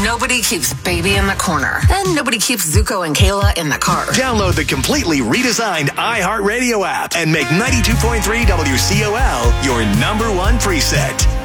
nobody keeps baby in the corner. And nobody keeps Zuko and Kayla in the car. Download the completely redesigned iHeartRadio app and make 92.3 WCOL your number one preset.